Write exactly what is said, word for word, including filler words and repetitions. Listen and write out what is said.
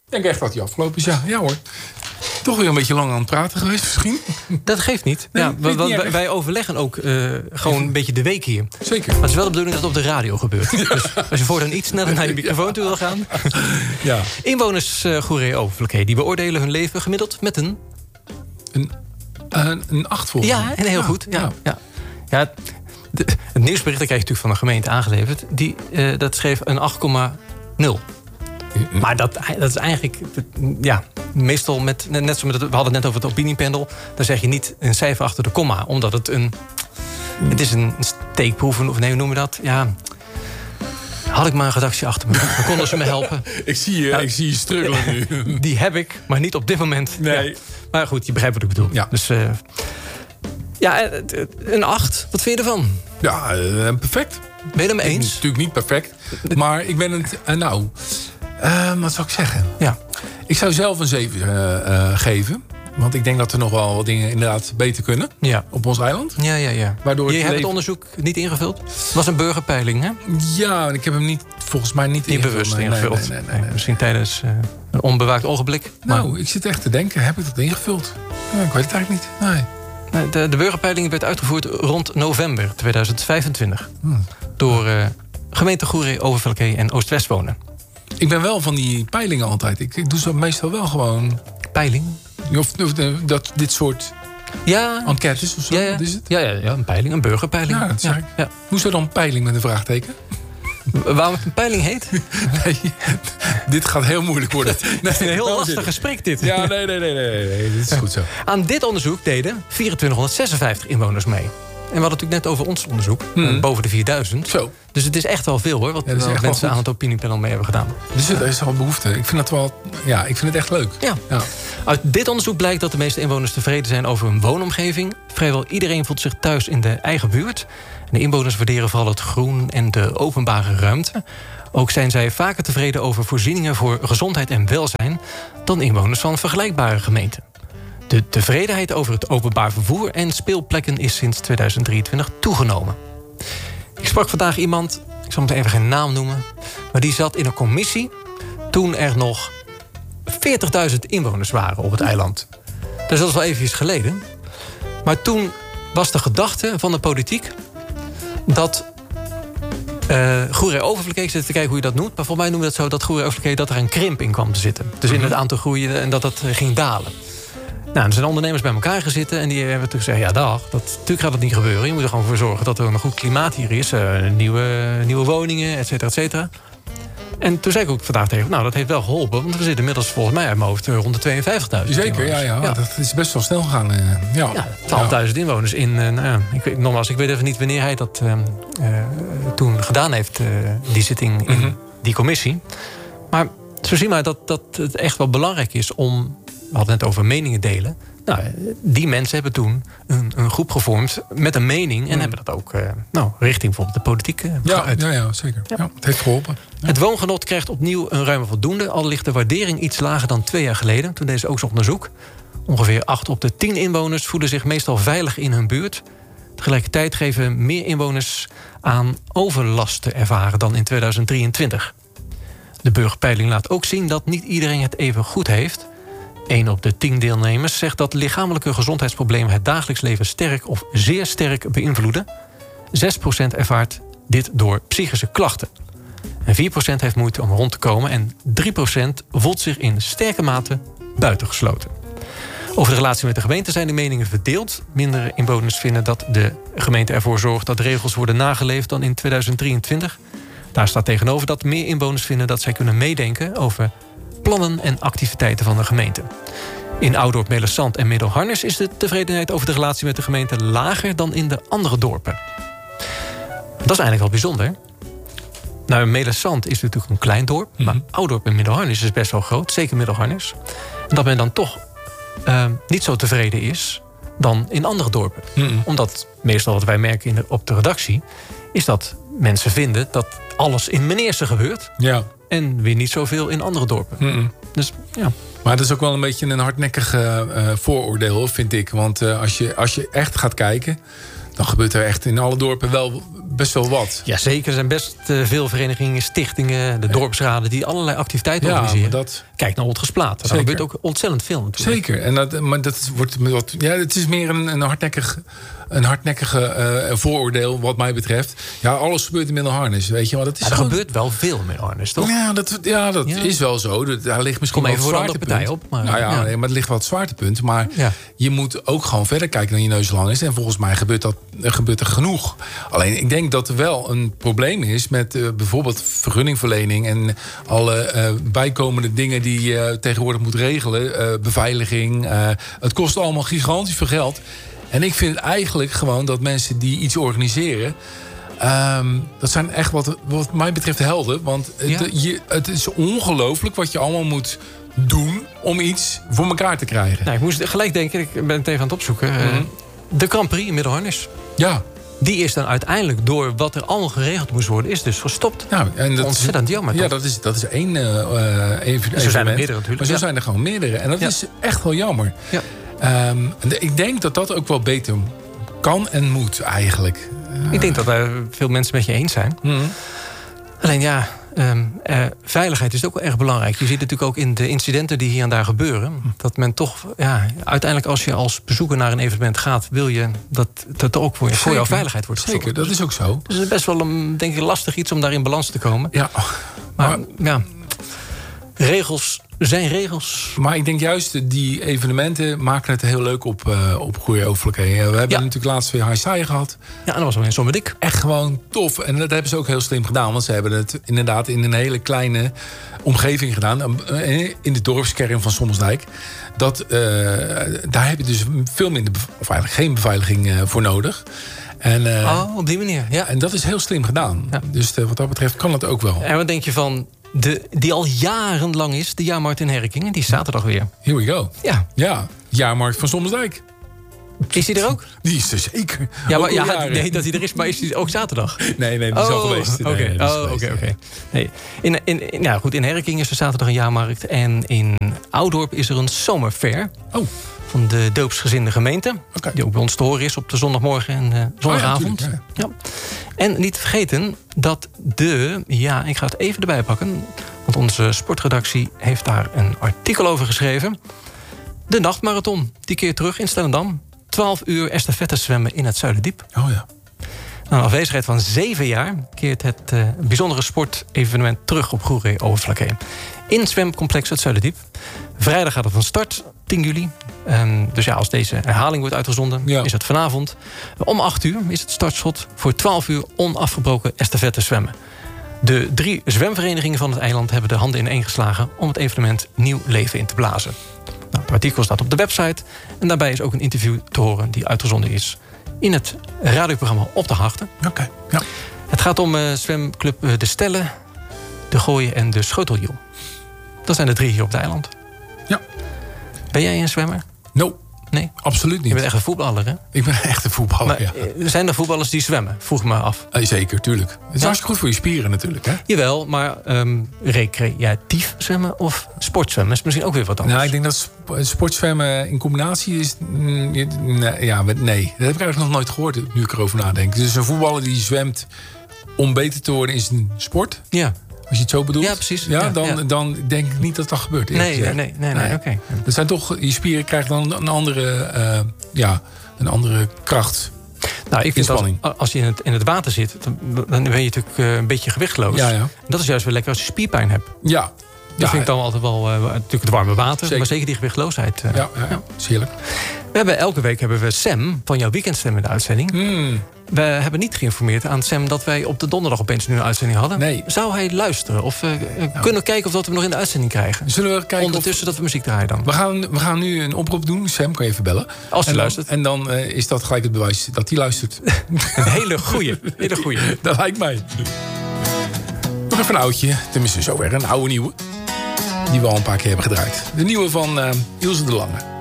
Ik denk echt dat die afgelopen is. Ja, ja hoor. Toch weer een beetje lang aan het praten geweest misschien. Dat geeft niet. Nee, ja, niet want niet wij overleggen ook uh, gewoon een beetje de week hier. Zeker. Maar het is wel de bedoeling dat het op de radio gebeurt. Ja. Dus als je voortaan iets sneller naar je microfoon toe wil gaan. Ja. Inwoners uh, Goeree-Overflakkee, die beoordelen hun leven gemiddeld met een... Een, een, een acht volgens mij. Ja, en heel ja, goed. Ja, ja. ja. ja de, het nieuwsbericht dat krijg je natuurlijk van de gemeente aangeleverd. Die, uh, dat schreef een acht komma nul. Maar dat, dat is eigenlijk, ja, meestal met, net zoals we hadden het net over het opiniepanel, dan zeg je niet een cijfer achter de komma, omdat het een, het is een steekproef, of nee, hoe noem je dat? Ja, had ik maar een redactie achter me, dan konden ze me helpen. ik zie je, ja, ik zie je struggelen nu. Die heb ik, maar niet op dit moment. Nee. Ja. Maar goed, je begrijpt wat ik bedoel. Ja. Dus uh, ja, een acht, wat vind je ervan? Ja, uh, perfect. Ben je het mee eens? Het is natuurlijk niet perfect, maar ik ben het, uh, nou... Uh, wat zou ik zeggen? Ja. Ik zou zelf een zeven uh, uh, geven. Want ik denk dat er nog wel wat dingen inderdaad beter kunnen. Ja. Op ons eiland. Ja, ja, ja. Waardoor je het hebt leven... het onderzoek niet ingevuld? Het was een burgerpeiling, hè? Ja, en ik heb hem niet, volgens mij niet, niet ingevuld. bewust nee, ingevuld. Nee, nee, nee, nee, nee. Misschien tijdens uh, een onbewaakt ogenblik. Nou, maar... ik zit echt te denken. Heb ik dat ingevuld? Ja, ik weet het eigenlijk niet. Nee. De, de burgerpeiling werd uitgevoerd rond november tweeduizend vijfentwintig. Hmm. Door uh, gemeente Goeree, Overflakkee en Oost-West wonen. Ik ben wel van die peilingen altijd. Ik, ik doe ze meestal wel gewoon... Peiling? Of, of dat, dit soort ja. enquêtes of zo, ja, ja. wat is het? Ja, ja, ja, een peiling, een burgerpeiling. Ja, dat zeg ja. ik. Ja. Hoe is dat dan peiling met een vraagteken? Waarom het een peiling heet? Nee, dit gaat heel moeilijk worden. Nee, het is een heel lastig gesprek dit. Ja, nee, nee, nee, nee, nee. Dit is goed zo. Aan dit onderzoek deden vierentwintighonderdzesenvijftig inwoners mee. En we hadden natuurlijk net over ons onderzoek. Hmm. Boven de vierduizend. Zo. Dus het is echt wel veel hoor. Wat ja, mensen wel aan het opiniepanel mee hebben gedaan. Dus er is al behoefte. Ik vind het wel. Ja, ik vind het echt leuk. Ja. Ja. Uit dit onderzoek blijkt dat de meeste inwoners tevreden zijn over hun woonomgeving. Vrijwel iedereen voelt zich thuis in de eigen buurt. En de inwoners waarderen vooral het groen en de openbare ruimte. Ook zijn zij vaker tevreden over voorzieningen voor gezondheid en welzijn dan inwoners van vergelijkbare gemeenten. De tevredenheid over het openbaar vervoer en speelplekken is sinds tweeduizend drieëntwintig toegenomen. Ik sprak vandaag iemand, ik zal hem even geen naam noemen, maar die zat in een commissie toen er nog veertigduizend inwoners waren op het eiland. Dus dat is wel eventjes geleden. Maar toen was de gedachte van de politiek dat uh, Goeree-Overflakkee, ik zit te kijken hoe je dat noemt, maar volgens mij noemen we dat zo dat Goeree-Overflakkee dat er een krimp in kwam te zitten. Dus in het aantal groeien en dat dat ging dalen. Nou, er zijn ondernemers bij elkaar gezeten en die hebben toen gezegd, ja dag, dat, natuurlijk gaat dat niet gebeuren. Je moet er gewoon voor zorgen dat er een goed klimaat hier is. Uh, nieuwe, nieuwe woningen, et cetera, et cetera. En toen zei ik ook vandaag tegen, nou dat heeft wel geholpen. Want we zitten inmiddels volgens mij uit mijn hoofd rond de tweeënvijftigduizend. Zeker, ja, ja, ja. Dat is best wel snel gegaan. Uh, ja, ja twaalfduizend ja. inwoners in, uh, nou, ik weet, nogmaals, ik weet even niet wanneer hij dat uh, uh, toen gedaan heeft, uh, die zitting in mm-hmm. die commissie. Maar zo zie maar dat, dat het echt wel belangrijk is om, we hadden het over meningen delen. Nou, die mensen hebben toen een, een groep gevormd met een mening en mm. hebben dat ook uh, nou, richting bijvoorbeeld de politiek uh, ja, geuit. Ja, ja, zeker. Ja. Ja, het heeft geholpen. Ja. Het woongenot krijgt opnieuw een ruime voldoende, al ligt de waardering iets lager dan twee jaar geleden. Toen deed ze ook zo'n onderzoek. Ongeveer acht op de tien inwoners voelen zich meestal veilig in hun buurt. Tegelijkertijd geven meer inwoners aan overlast te ervaren dan in tweeduizend drieëntwintig. De burgerpeiling laat ook zien dat niet iedereen het even goed heeft. Een op de tien deelnemers zegt dat lichamelijke gezondheidsproblemen het dagelijks leven sterk of zeer sterk beïnvloeden. zes procent ervaart dit door psychische klachten. En vier procent heeft moeite om rond te komen en drie procent voelt zich in sterke mate buitengesloten. Over de relatie met de gemeente zijn de meningen verdeeld. Minder inwoners vinden dat de gemeente ervoor zorgt dat regels worden nageleefd dan in tweeduizend drieëntwintig. Daar staat tegenover dat meer inwoners vinden dat zij kunnen meedenken over plannen en activiteiten van de gemeente. In Oudorp, Meelersand en Middelharnis is de tevredenheid over de relatie met de gemeente lager dan in de andere dorpen. Dat is eigenlijk wel bijzonder. Nou, Meelersand is natuurlijk een klein dorp, mm-hmm. maar Oudorp en Middelharnis is best wel groot, zeker Middelharnis. En dat men dan toch uh, niet zo tevreden is dan in andere dorpen. Mm-hmm. Omdat meestal wat wij merken in de, op de redactie is dat mensen vinden dat alles in Meneersen gebeurt. Ja. En weer niet zoveel in andere dorpen. Mm-mm. Dus, ja. Maar dat is ook wel een beetje een hardnekkig uh, vooroordeel, vind ik. Want uh, als, je, als je echt gaat kijken, dan gebeurt er echt in alle dorpen wel best wel wat. Jazeker, er zijn best uh, veel verenigingen, stichtingen, de dorpsraden die allerlei activiteiten ja, organiseren. Dat... Kijk naar Otgersplaat. Daar gebeurt ook ontzettend veel natuurlijk. Zeker. En dat, maar dat wordt wat. Ja, het is meer een, een hardnekkig, een hardnekkige uh, vooroordeel wat mij betreft. Ja, alles gebeurt in middelharnis, weet je. Maar dat is ja, er gewoon... gebeurt wel veel in middelharnis, toch? Ja, dat, ja, dat ja. is wel zo. Daar ligt misschien Kom wel even een voor de andere partij op. Maar, nou ja, ja. Nee, maar het ligt wel het zwaartepunt. Maar ja. je moet ook gewoon verder kijken dan je neus lang is. En volgens mij gebeurt, dat, gebeurt er genoeg. Alleen, ik denk dat er wel een probleem is met uh, bijvoorbeeld vergunningverlening en alle uh, bijkomende dingen die je uh, tegenwoordig moet regelen. Uh, beveiliging. Uh, het kost allemaal gigantisch veel geld. En ik vind eigenlijk gewoon dat mensen die iets organiseren... Um, dat zijn echt wat, wat mij betreft helden. Want ja. de, je, het is ongelooflijk wat je allemaal moet doen om iets voor elkaar te krijgen. Nou, ik moest gelijk denken, ik ben het even aan het opzoeken. Mm-hmm. De Grand Prix in Middelharnis. Ja. Die is dan uiteindelijk door wat er allemaal geregeld moest worden... is dus gestopt. Nou, en dat ontzettend is, jammer. Ja, dat is, dat is één uh, evenement. Zo zijn er meerdere natuurlijk. Maar zo ja. zijn er gewoon meerdere. En dat ja. is echt wel jammer. Ja. Um, ik denk dat dat ook wel beter kan en moet eigenlijk. Uh, ik denk dat daar veel mensen met je eens zijn. Mm-hmm. Alleen ja... Um, uh, veiligheid is ook wel erg belangrijk. Je ziet natuurlijk ook in de incidenten die hier en daar gebeuren... dat men toch, ja, uiteindelijk als je als bezoeker naar een evenement gaat... wil je dat het ook voor, voor jouw veiligheid wordt gezorgd. Zeker, dat is ook zo. Dus het is best wel een, denk ik, lastig iets om daar in balans te komen. Ja. Maar, maar ja, regels zijn regels. Maar ik denk juist, die evenementen maken het heel leuk op, uh, op Goeie Overflakkee. We hebben ja. natuurlijk laatst weer Haisai gehad. Ja, en dat was wel in Zomerdijk. Echt gewoon tof. En dat hebben ze ook heel slim gedaan. Want ze hebben het inderdaad in een hele kleine omgeving gedaan. In de dorpskern van Sommelsdijk. Dat, uh, daar heb je dus veel minder, of eigenlijk geen beveiliging uh, voor nodig. En, uh, oh, op die manier, ja. En dat is heel slim gedaan. Ja. Dus uh, wat dat betreft kan het ook wel. En wat denk je van... De, die al jarenlang is, de jaarmarkt in Herkingen. Die is zaterdag weer. Here we go. Ja. Ja, jaarmarkt van Sommelsdijk. Is die er ook? Die is er zeker. Ja, maar ja, nee, dat hij er is, maar is die ook zaterdag? Nee, nee, die is oh, al geweest. Oké, nee, nee, oh, oké, oké. Nee. In, in, in, nou goed, in Herkingen is er zaterdag een jaarmarkt. En in Oudorp is er een zomerfair. Oh. Van de doopsgezinde gemeente. Okay. Die ook bij ons te horen is op de zondagmorgen en uh, zondagavond. Oh ja, ja. Ja. En niet te vergeten dat de... Ja, ik ga het even erbij pakken. Want onze sportredactie heeft daar een artikel over geschreven. De nachtmarathon. Die keer terug in Stellendam. twaalf uur estafette zwemmen in het Zuiderdiep. Oh ja. Na een afwezigheid van zeven jaar keert het uh, bijzondere sportevenement terug op Goeree Overflakkee. In het zwemcomplex het Zuiderdiep. Vrijdag gaat het van start, tien juli. Um, dus ja, als deze herhaling wordt uitgezonden, ja. is het vanavond. Om acht uur is het startschot voor twaalf uur onafgebroken estafette zwemmen. De drie zwemverenigingen van het eiland hebben de handen ineen geslagen om het evenement nieuw leven in te blazen. Nou, het artikel staat op de website en daarbij is ook een interview te horen die uitgezonden is in het radioprogramma Op de Harten. Oké. Okay, ja. Het gaat om uh, zwemclub uh, De Stellen, De Gooien en De Scheuteljiel. Dat zijn de drie hier op het eiland. Ja. Ben jij een zwemmer? No. Nee? Absoluut niet. Je bent echt een voetballer, hè? Ik ben echt een voetballer, maar, ja. Zijn er voetballers die zwemmen? Vroeg me af. Uh, zeker, tuurlijk. Het is ja. hartstikke goed voor je spieren natuurlijk, hè? Jawel, maar um, recreatief zwemmen of sportzwemmen is misschien ook weer wat anders. Nou, ik denk dat sportzwemmen in combinatie is... Mm, ja, nee. Dat heb ik eigenlijk nog nooit gehoord, nu ik erover nadenk. Dus een voetballer die zwemt om beter te worden is een sport. Ja. Als je het zo bedoelt. Ja, precies. Ja, ja, dan, ja. dan denk ik niet dat dat gebeurt. Nee, nee, nee, nee, nee, oké. Okay. Dat zijn toch, je spieren krijgen dan een andere, uh, ja, een andere kracht. Nou, ik vind als, als je in het, in het water zit, dan, dan ben je natuurlijk uh, een beetje gewichtloos. Ja, ja. En dat is juist wel lekker als je spierpijn hebt. Ja. Dat ja, vind ik dan altijd wel, uh, natuurlijk het warme water, zeker. Maar zeker die gewichtloosheid. Uh, ja, ja, ja, is heerlijk. We hebben, elke week hebben we Sam van jouw Weekendstem in de uitzending. Mm. We hebben niet geïnformeerd aan Sam dat wij op de donderdag opeens nu een uitzending hadden. Nee. Zou hij luisteren? Of uh, ja. kunnen we kijken of dat we nog in de uitzending krijgen? Zullen we kijken Ondertussen of... dat we muziek draaien dan. We gaan, we gaan nu een oproep doen. Sam, kan je even bellen? Als hij en luistert. Dan, en dan uh, is dat gelijk het bewijs dat hij luistert. Een hele goeie. Hele goeie. Dat lijkt mij. Nog even een oudje. Tenminste, zo weer een oude nieuwe. Die we al een paar keer hebben gedraaid. De nieuwe van uh, Ilse de Lange.